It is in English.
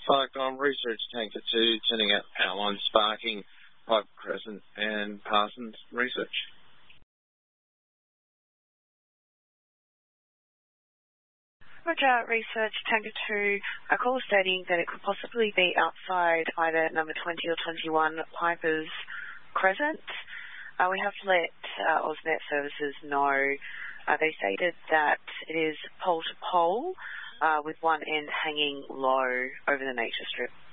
Sparked on Research Tanker 2, turning out power line sparking, Piper Crescent and Parsons Research. Roger, Research Tanker 2, a call stating that it could possibly be outside either number 20 or 21 Piper's Crescent. We have to let AusNet Services know. They stated that it is pole to pole with one end hanging low over the nature strip.